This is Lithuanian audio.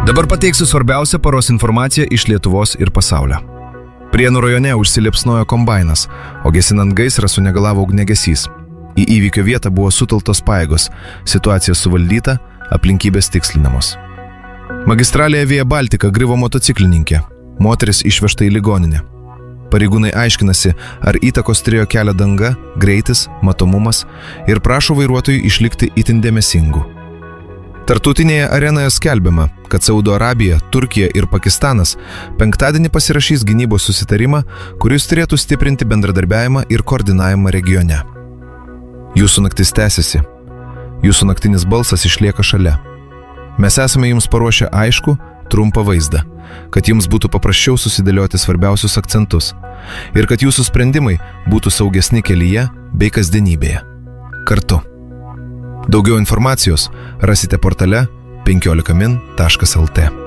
Dabar pateiksiu svarbiausią paros informaciją iš Lietuvos ir pasaulio. Prienų rajone užsiliepsnojo kombainas, o gesinant gaisrą sunegalavo ugniagesys. Į įvykio vietą buvo sutelktos pajėgos, situacija suvaldyta, aplinkybės tikslinamos. Magistralėje Via Baltica griuvo motociklininkė, moteris išvežta į ligoninę. Pareigūnai aiškinasi, ar įtakos turėjo kelio danga, greitis, matomumas ir prašo vairuotojų išlikti itin dėmesingų. Tarptautinėje arenoje skelbiama, kad Saudo Arabija, Turkija ir Pakistanas penktadienį pasirašys gynybos susitarimą, kuris turėtų stiprinti bendradarbiavimą ir koordinavimą regione. Jūsų naktis tęsiasi. Jūsų naktinis balsas išlieka šalia. Mes esame jums paruošę aišku, trumpą vaizdą, kad jums būtų paprasčiau susidėlioti svarbiausius akcentus ir kad jūsų sprendimai būtų saugesni kelyje bei kasdienybėje. Kartu. Daugiau informacijos rasite portale 15min.lt.